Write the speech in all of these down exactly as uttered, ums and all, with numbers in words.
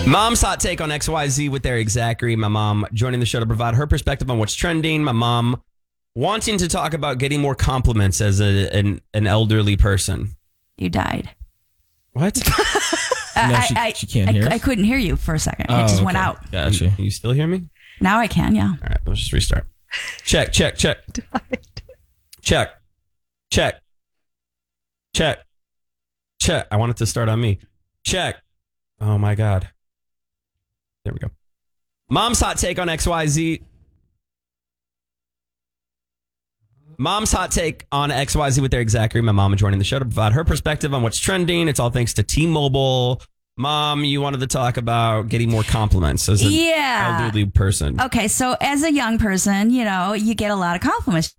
Mom's hot take on X Y Z with Eric Zachary. My mom joining the show to provide her perspective on what's trending. My mom wanting to talk about getting more compliments as a, an, an elderly person. You died. What? no, she, I, she can't I, hear I, us? I couldn't hear you for a second. Oh, it just okay. went out. Gotcha. You, you still hear me? Now I can, yeah. All right, let's just restart. Check, check, check. Check, check, check, check. I want it to start on me. Check. Oh my God. There we go. Mom's hot take on X Y Z. Mom's hot take on X Y Z with Eric Zachary. My mom joining the show to provide her perspective on what's trending. It's all thanks to T-Mobile. Mom, you wanted to talk about getting more compliments as an Yeah. elderly person. Okay, so as a young person, you know, you get a lot of compliments.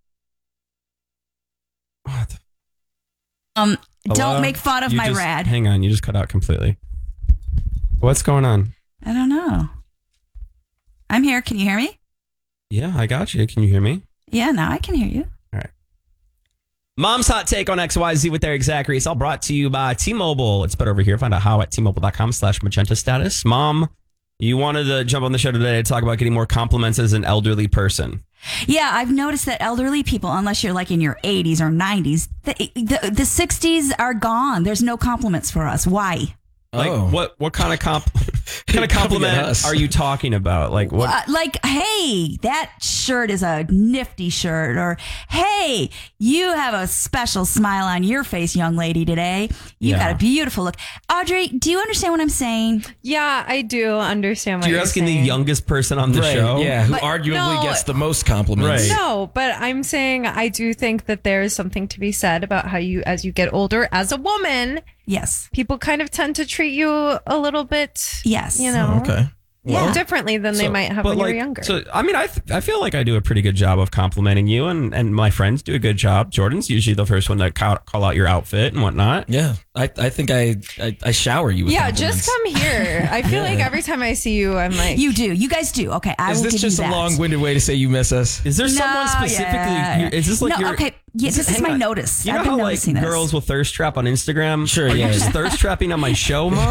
What? Um, Hello? don't make fun of You my just- rad. Hang on, you just cut out completely. What's going on? I don't know. I'm here. Can you hear me? Yeah, I got you. Can you hear me? Yeah, now I can hear you. All right. Mom's hot take on X Y Z with Eric Zachary. It's all brought to you by T-Mobile. It's better over here. Find out how at T-Mobile.com slash magenta status. Mom, you wanted to jump on the show today to talk about getting more compliments as an elderly person. Yeah, I've noticed that elderly people, unless you're like in your eighties or nineties, the, the, the sixties are gone. There's no compliments for us. Why? Like, Oh. what, what kind of comp kind of Coming at compliment us. are you talking about? Like, what? Uh, like, hey, that shirt is a nifty shirt. Or, hey, you have a special smile on your face, young lady, today. You Yeah. got a beautiful look. Audrey, do you understand what I'm saying? Yeah, I do understand what You're you're asking saying. the youngest person on the Right, show? yeah, who But arguably no. gets the most compliments. Right. No, but I'm saying I do think that there is something to be said about how you, as you get older, as a woman, Yes. people kind of tend to treat you a little bit, Yes. you know, Oh, okay. Yeah. differently than they So- might have but when like, you were younger. So, I mean, I th- I feel like I do a pretty good job of complimenting you, and, and my friends do a good job. Jordan's usually the first one to call, call out your outfit and whatnot. Yeah, I, I think I, I I shower you with yeah, compliments. just come here. I feel like every time I see you, I'm like, You do. You guys do. Okay, I Is will this give just you a that. long-winded way to say you miss us? Is there No, someone specifically? yeah. you- Is this like no, your? okay. Yeah, this is hang my on. notice. You know I've been how like noticing this. girls will thirst trap on Instagram? Sure, Are yeah. you just thirst trapping on my show, Mom?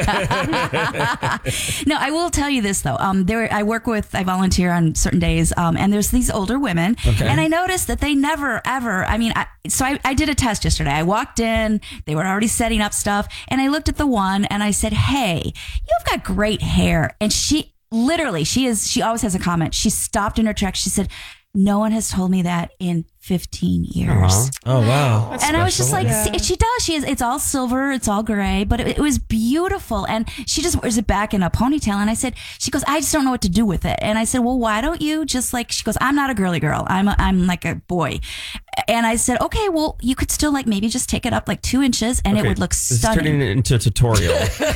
No, I will tell you this though. Um, there, I work with, I volunteer on certain days, um, and there's these older women, Okay. and I noticed that they never, ever. I mean, I, so I, I did a test yesterday. I walked in, they were already setting up stuff, and I looked at the one, and I said, "Hey, you've got great hair," and she literally, she is, she always has a comment. She stopped in her tracks. She said, "No one has told me that in fifteen years." Aw. Oh wow. And I was just like, Yeah. see, she does. She is. It's all silver. It's all gray, but it, it was beautiful. And she just wears it back in a ponytail. And I said, she goes, "I just don't know what to do with it." And I said, "Well, why don't you just like?" She goes, "I'm not a girly girl. I'm a, I'm like a boy." And I said, "Okay, well, you could still like maybe just take it up like two inches, and Okay, it would look This is stunning." turning it into a tutorial.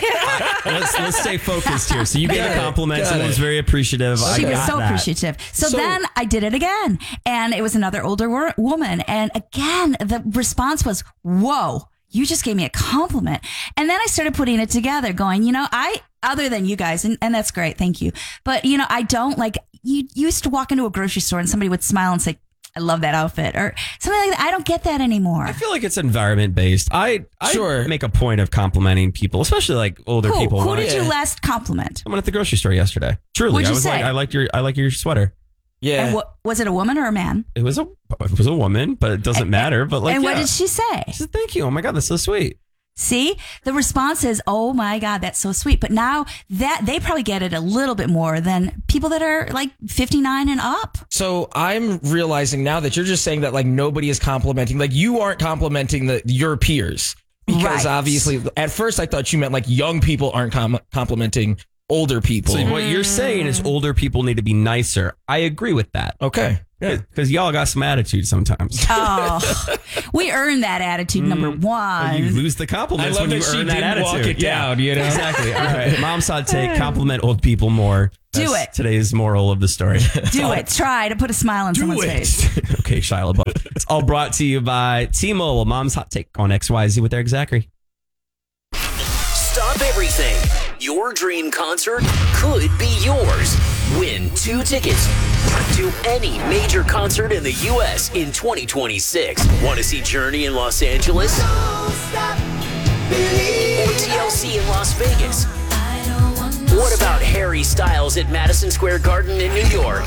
let's let's stay focused here. So you gave a compliment. Got Someone it. was very appreciative. I She was got so that. appreciative. So, So- then I did it again, and it was another older wo- woman. And again, the response was, "Whoa, you just gave me a compliment." And then I started putting it together, going, you know, I, other than you guys, and, and that's great, thank you. But, you know, I don't like, you, you used to walk into a grocery store and somebody would smile and say, "I love that outfit," or something like that. I don't get that anymore. I feel like it's environment based. I, I Sure. make a point of complimenting people, especially like older Who, people. who When I- did you Yeah. last compliment? Someone at the grocery store yesterday. Truly, What'd I you was like, say? I like your, I like your sweater. Yeah. And what, was it a woman or a man? It was a, it was a woman, but it doesn't matter. But like, and yeah. what did she say? She said, "Thank you. Oh my God, that's so sweet." See, the response is, "Oh my God, that's so sweet." But now that they probably get it a little bit more than people that are like fifty-nine and up. So I'm realizing now that you're just saying that like nobody is complimenting, like you aren't complimenting the your peers because Right. obviously at first I thought you meant like young people aren't com- complimenting older people. So what you're saying is older people need to be nicer. I agree with that. Okay. Yeah. Because y'all got some attitude sometimes. Oh, we earn that attitude, number one. You lose the compliments I love when you that she earn that didn't attitude. walk it down, you know? Exactly. All right. Mom's hot take. Compliment old people more. Do That's it. Today's moral of the story. Do it. Try to put a smile on someone's face. Okay, Shia LaBeouf. It's all brought to you by T-Mobile. Mom's hot take on X Y Z with Eric Zachary. Stop everything. Your dream concert could be yours. Win two tickets to any major concert in the U S in twenty twenty-six. Want to see Journey in Los Angeles? Or T L C in Las Vegas? What about Harry Styles at Madison Square Garden in New York?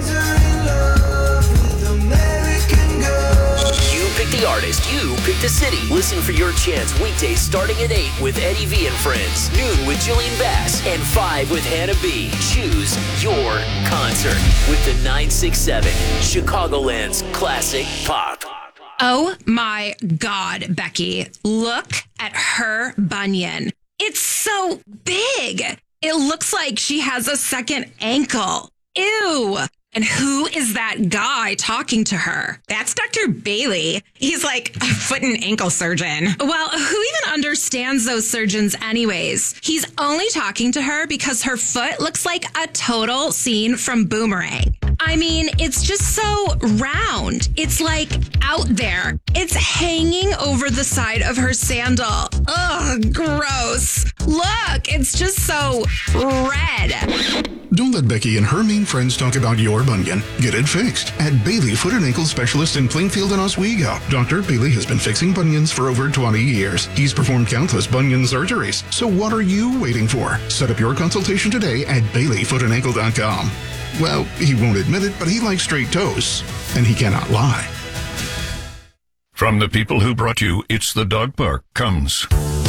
You pick the artist, you pick the city. Listen for your chance weekdays starting at eight with Eddie V and Friends, noon with Jillian Bass, and five with Hannah B. Choose your concert with the nine six seven, Chicagoland's classic pop. Oh my God, Becky. Look at her bunion. It's so big. It looks like she has a second ankle. Ew. And who is that guy talking to her? That's Doctor Bailey. He's like a foot and ankle surgeon. Well, who even understands those surgeons anyways? He's only talking to her because her foot looks like a total scene from Boomerang. I mean, it's just so round. It's like out there. It's hanging over the side of her sandal. Ugh, gross. Look, it's just so red. Don't let Becky and her mean friends talk about your bunion. Get it fixed at Bailey Foot and Ankle Specialist in Plainfield and Oswego. Doctor Bailey has been fixing bunions for over twenty years. He's performed countless bunion surgeries. So what are you waiting for? Set up your consultation today at Bailey Foot and Ankle dot com. Well, he won't admit it, but he likes straight toes, and he cannot lie. From the people who brought you It's the Dog Park comes